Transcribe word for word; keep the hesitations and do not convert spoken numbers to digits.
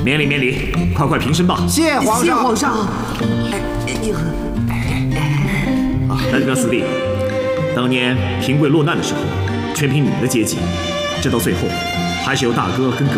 免礼免礼，快快平身吧。 谢皇上。 谢皇上。 丹哥四弟，当年平贵落难的时候，全凭你们的接济，直到最后，还是由大哥跟哥